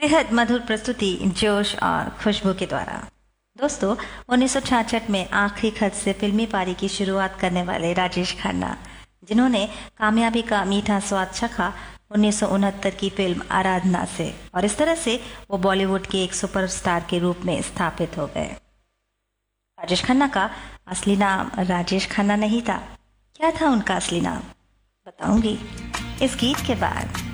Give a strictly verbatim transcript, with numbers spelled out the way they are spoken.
बेहद मधुर प्रस्तुति जोश और खुशबू के द्वारा। दोस्तों, उन्नीस सौ छियासठ में आखिरी खत से फिल्मी पारी की शुरुआत करने वाले राजेश खन्ना, जिन्होंने कामयाबी का मीठा स्वाद चखा उन्नीस सौ उनहत्तर की फिल्म आराधना से, और इस तरह से वो बॉलीवुड के एक सुपरस्टार के रूप में स्थापित हो गए। राजेश खन्ना का असली नाम राजेश खन्ना नहीं था। क्या था उनका असली नाम, बताऊंगी इस गीत के बाद।